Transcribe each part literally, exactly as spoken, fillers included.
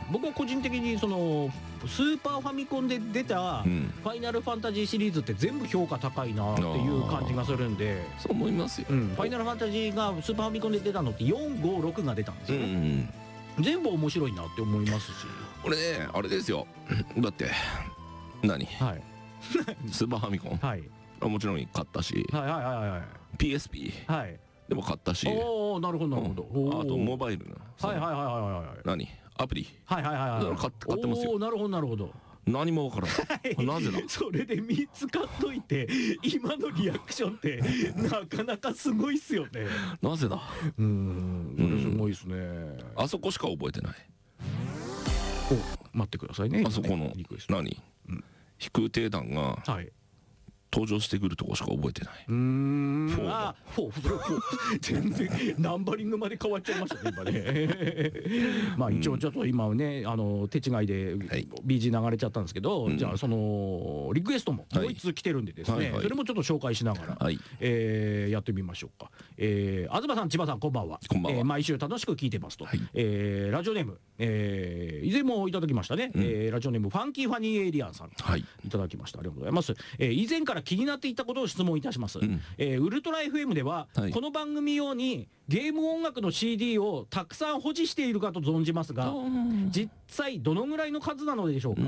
僕は個人的にそのスーパーファミコンで出たファイナルファンタジーシリーズって全部評価高いなっていう感じがするんで、 そう思いますよ、 うん、ファイナルファンタジーがスーパーファミコンで出たのってよん、ご、ろくが出たんですよね、うんうん、全部面白いなって思いますし、 俺ねあれですよだって何、はい、スーパーファミコン、はい、もちろん買ったし、はいはいはいはい、ピーエスピー、はい、でも買ったし、 おおなるほどなるほど、 うん、あとモバイルのはいはいはいはいはい、 何アプリ、 はいはいはいはい、 買ってますよ。 おおなるほどなるほど、 何もわからないなぜだそれでみっつ買っといて今のリアクションってなかなかすごいっすよね。 なぜだ、 うーん、これすごいっすね、うん、 あそこしか覚えてない。 お待ってくださいね、 あそこの何、うん、飛空艇団が、はい、登場してくるとこしか覚えてない。 うーん、フォーあフォー、それフォー全然ナンバリングまで変わっちゃいましたね今ねまあ一応ちょっと今はねあの手違いで ビージー 流れちゃったんですけど、はい、じゃあそのリクエストももう一通来てるんでですね、はいはいはい、それもちょっと紹介しながら、はい、えー、やってみましょうか。えー、東さん千葉さんこんばんは。 こんばんは、 えー、毎週楽しく聞いてますと、はい、えー、ラジオネーム、えー、以前もいただきましたね、うん、えー、ラジオネームファンキーファニーエイリアンさん、はい、いただきました。ありがとうございます。えー、以前から気になっていたことを質問いたします、うん、えー、ウルトラ エフエム では、はい、この番組用にゲーム音楽の シーディー をたくさん保持しているかと存じますが、実際どのぐらいの数なのでしょうか。うん、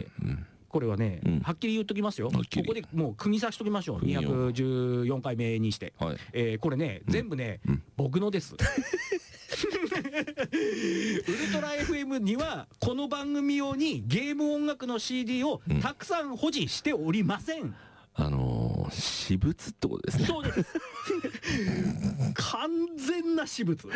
これはね、うん、はっきり言っときますよ。ここでもう釘刺しときましょう。にひゃくじゅうよんかいめにして、はい、えー、これね、うん、全部ね、うん、僕のですウルトラ エフエム にはこの番組用にゲーム音楽の シーディー をたくさん保持しておりません。 あのー、私物ってことですね。 そうです完全な私物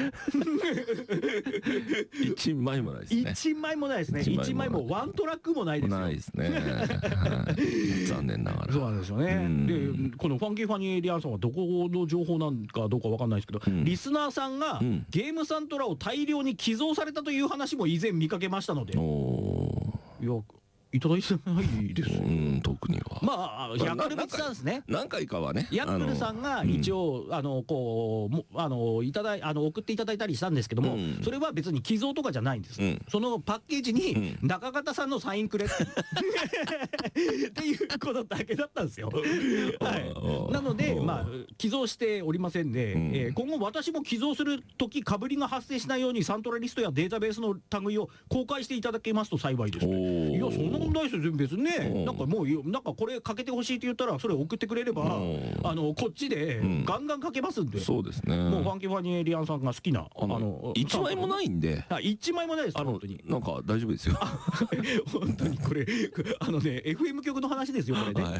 一枚もないですね。 一枚もないですね。一枚もワントラックもないですよ。 ないですね残念ながら。 そうなんですよね。でこのファンキーファニーエイリアンさんはどこの情報なんかどうかわかんないですけど、うん、リスナーさんがゲームサントラを大量に寄贈されたという話も以前見かけましたので、おいやいただいてないです。 うん、特には。 まあヤックル別さんですね。 何回かはね。 ヤックルさんが一応、うん、あのこうあのいただいあの送っていただいたりしたんですけども、うん、それは別に寄贈とかじゃないんです。うん、そのパッケージに、うん、中方さんのサインくれっていうことだけだったんですよ。はい。なのでまあ寄贈しておりませんで、うん、えー、今後私も寄贈するとき被りが発生しないようにサントラリストやデータベースの類を公開していただけますと幸いです、ね。いやそんな問題ですよ別にね。なんかもうなんかこれかけてほしいって言ったらそれ送ってくれればあのこっちでガンガンかけますんで、うん、 そうですね。 もうファンキーファニーエイリアンさんが好きなあのあのいちまいもないんで、 いちまいもないです。本当になんか大丈夫ですよ本当にこれあのね エフエム 局の話ですよこれね、はい、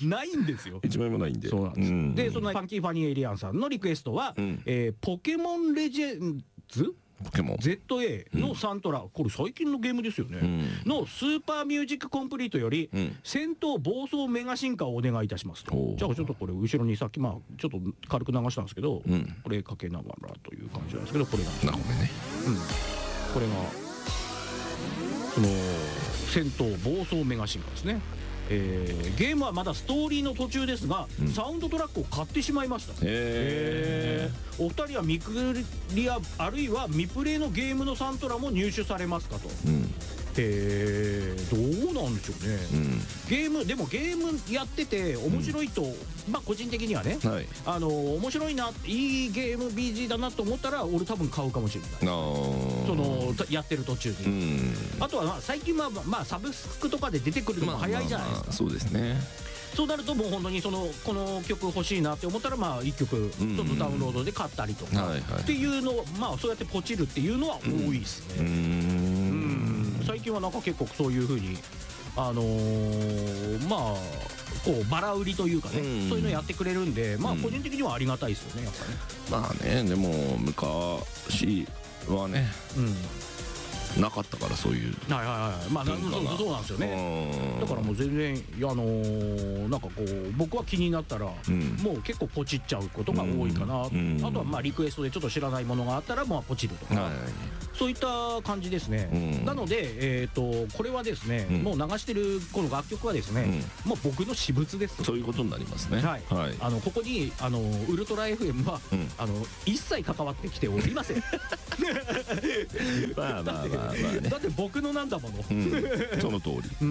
ないんですよ。 いちまいもないんで。 そうなんです、うん、でそのファンキーファニーエイリアンさんのリクエストは、うん、えー、ポケモンレジェンズポケモンゼットエー のサントラ、うん、これ最近のゲームですよね、うん、のスーパーミュージックコンプリートより、うん、戦闘暴走メガ進化をお願いいたしますと。じゃあちょっとこれ後ろにさっきまあちょっと軽く流したんですけど、うん、これかけながらという感じなんですけど、これがなるほどね、 うん、これがその戦闘暴走メガ進化ですね。えー、ゲームはまだストーリーの途中ですが、うん、サウンドトラックを買ってしまいました。へー。お二人はミクリアあるいはミプレイのゲームのサントラも入手されますかと、うん、へー、どうなんでしょうね、うん、ゲームでもゲームやってて面白いと、うん、まあ個人的にはね、はい、あの面白いないいゲーム ビージー だなと思ったら俺多分買うかもしれない。あそのやってる途中に、うん、あとはまあ最近はまあサブスクとかで出てくるのも早いじゃないですか、まあまあまあ、 そうですね。 そうなるともう本当にそのこの曲欲しいなって思ったらまあいっきょくちょっとダウンロードで買ったりとかっていうのをまあそうやってポチるっていうのは多いですね。うんうん最近はなんか結構そういう風にあのー、まあこうバラ売りというかね、うん、そういうのやってくれるんでまあ個人的にはありがたいですよねやっぱね。 まあねでも昔はね、うん、なかったからそういうはいはいはいまあそうそうなんですよね。だからもう全然あのー、なんかこう僕は気になったら、うん、もう結構ポチっちゃうことが多いかな、うん、あとはまあリクエストでちょっと知らないものがあったらまあポチるとか、はいはい、 そういった感じですね、うん、なので、えー、とこれはですね、うん、もう流してるこの楽曲はですね、うん、もう僕の私物です。 そういうことになりますね。 はい、はい、あのここにあのウルトラ エフエム は、うん、あの一切関わってきておりません。 まあまあまあまあ、ね、 だって僕のなんだもの、 うん、その通り、 うんうん、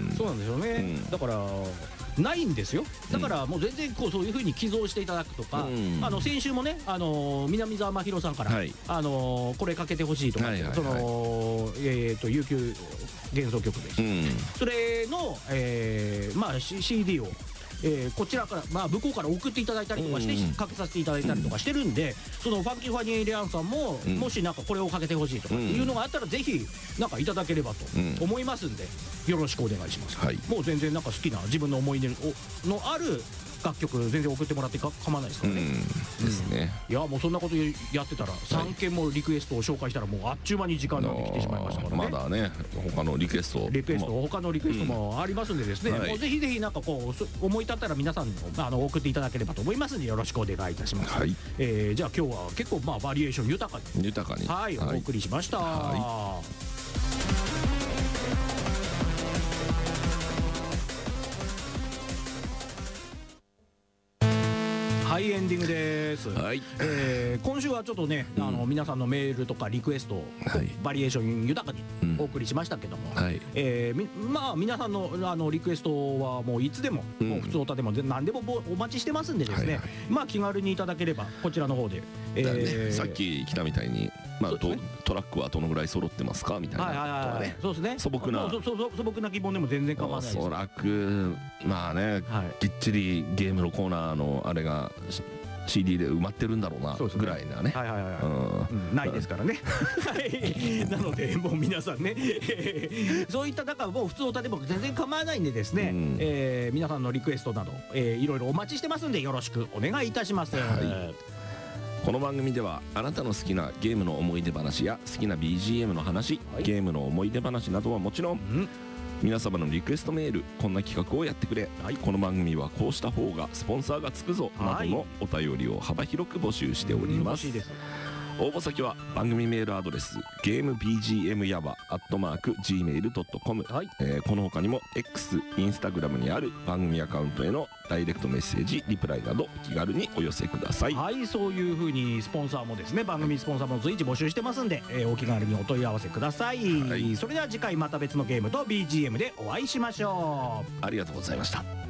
そうなんですよね、うん、だからないんですよ。だからもう全然こうそういう風に寄贈していただくとか、うん、あの先週もね、あの南沢真宏さんから、はい、あのこれかけてほしいとか、はいはいはい、そのえっ、ー、と悠久幻想曲です、うん、それの、えー、まあ シーディー をえー、こちらから、まあ、向こうから送っていただいたりとかして、うん、かけさせていただいたりとかしてるんで、そのファンキーファニーレアンさんも、うん、もしなんかこれをかけてほしいとかいうのがあったら、ぜひなんかいただければと思いますんで、よろしくお願いします、はい、もう全然なんか好きな自分の思い出のある楽曲全然送ってもらってか構わないですからね、うんですね、 いやもうそんなことやってたらさんけんもリクエストを紹介したらもうあっちゅう間に時間ができてしまいましたからね。 まだね他のリクエストリクエスト他のリクエストもありますんでですね、うん、もうぜひぜひなんかこう思い立ったら皆さんあの送っていただければと思いますんでよろしくお願いいたします、はい、えー、じゃあ今日は結構まあバリエーション豊かに豊かにはい、はい、お送りしました、はいはい、エンディングです、はい、えー、今週はちょっとね、うん、あの皆さんのメールとかリクエストを、はい、バリエーション豊かにお送りしましたけども、うん、はい、えー、まあ皆さんのあのリクエストはもういつでも、うん、もう普通歌でも何でもお待ちしてますんでですね、はいはい、まあ気軽にいただければこちらの方で、 えーね、さっき来たみたいに、まあね、ト, トラックはどのぐらい揃ってますかみたいな、はいはいはいはい、そうですね、素朴なそそそ素朴な疑問でも全然構わないです。 おそらくまあね、はい、きっちりゲームのコーナーのあれがシーディー で埋まってるんだろうなぐらいなね、はいはいはい、 うん、ないですからねはいなのでもう皆さんねそういっただからもう普通歌でも全然構わないんでですね、うん、えー、皆さんのリクエストなど、えー、いろいろお待ちしてますんでよろしくお願いいたします、はい、 この番組ではあなたの好きなゲームの思い出話や好きな ビージーエム の話、はい、ゲームの思い出話などはもちろん、うん、皆様のリクエストメール、こんな企画をやってくれ、はい、この番組はこうした方がスポンサーがつくぞ、はい、などのお便りを幅広く募集しております。応募先は番組メールアドレスゲーム ビージーエム ヤバ アットマーク ジーメール ドットコム、はい、えー、この他にも X、インスタグラムにある番組アカウントへのダイレクトメッセージ、リプライなど気軽にお寄せください。 はい、そういう風にスポンサーもですね、番組スポンサーも随時募集してますんで、えー、お気軽にお問い合わせください、はい、それでは次回また別のゲームと ビージーエム でお会いしましょう。 ありがとうございました。